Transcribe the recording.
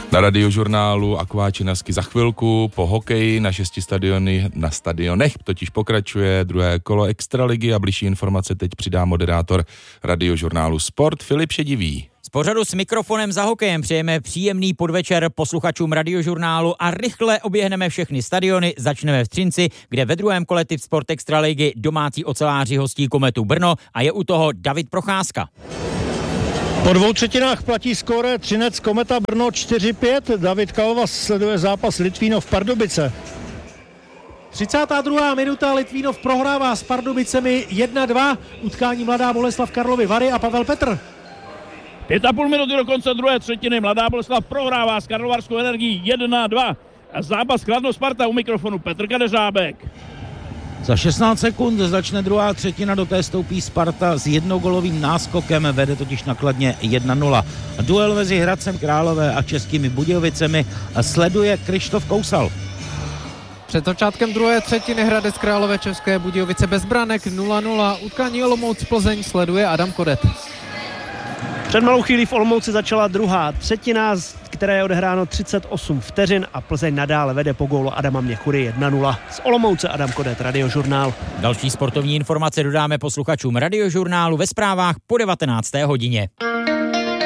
Na Radiožurnálu Akváčinarsky za chvilku, po hokeji na stadionech totiž pokračuje druhé kolo extraligy a bližší informace teď přidá moderátor Radiožurnálu Sport Filip Šedivý. Z pořadu s mikrofonem za hokejem přejeme příjemný podvečer posluchačům Radiožurnálu a rychle oběhneme všechny stadiony. Začneme v Třinci, kde ve druhém kole Tip Sport extraligy domácí oceláři hostí Kometu Brno a je u toho David Procházka. Po 2/3 platí skóre Třinec Kometa Brno 4-5. David Kalva sleduje zápas Litvínov Pardubice. 32. minuta, Litvínov prohrává s Pardubicemi 1-2. Utkání Mladá Boleslav Karlovy Vary a Pavel Petr. 5,5 minuty do konce druhé třetiny. Mladá Boleslav prohrává s Karlovarskou Energií 1-2. A zápas Kladno Sparta, u mikrofonu Petr Kadeřábek. Za 16 sekund začne druhá třetina, do té stoupí Sparta s jednogolovým náskokem, vede totiž na Kladně 1-0. Duel mezi Hradcem Králové a Českými Budějovicemi sleduje Krištof Kousal. Před začátkem druhé třetiny Hradec Králové České Budějovice bez branek 0-0. Utkání Olomouc Plzeň sleduje Adam Kodet. Před malou chvílí v Olomouci začala druhá třetina, které je odehráno 38 vteřin a Plzeň nadále vede po gólu Adama Měchury 1-0. Z Olomouce Adam Kodet, Radiožurnál. Další sportovní informace dodáme posluchačům Radiožurnálu ve zprávách po 19. hodině.